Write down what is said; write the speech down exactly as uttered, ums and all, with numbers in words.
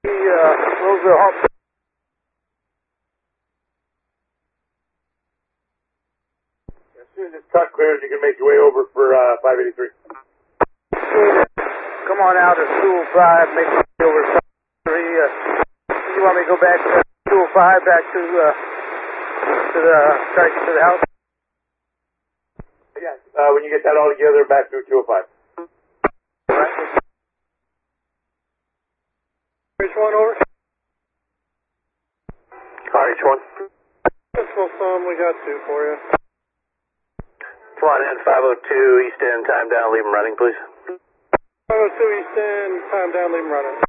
uh, Roseville Hump. As soon as this truck clears, you can make your way over for uh, five eighty-three. Come on out of two oh five, make your way over to three. Uh, you want me to go back to two oh five, back to, uh, to the, try to get to the house? Yeah, uh, when you get that all together, back through two oh five. H one over. R H one. Principal Sun, we got two for you. Flying in five oh two, East End, time down, leave them running, please. five oh two East End, time down, leave them running.